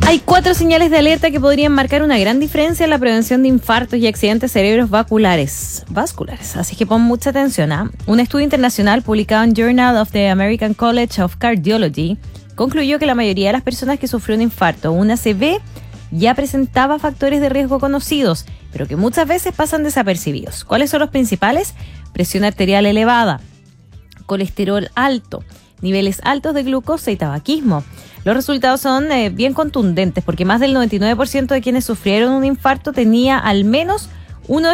Hay 4 señales de alerta que podrían marcar una gran diferencia en la prevención de infartos y accidentes vasculares. Así que pon mucha atención. Un estudio internacional publicado en Journal of the American College of Cardiology concluyó que la mayoría de las personas que sufrió un infarto o una ACV ya presentaba factores de riesgo conocidos, pero que muchas veces pasan desapercibidos. ¿Cuáles son los principales? Presión arterial elevada, colesterol alto, niveles altos de glucosa y tabaquismo. Los resultados son bien contundentes porque más del 99% de quienes sufrieron un infarto tenía al menos uno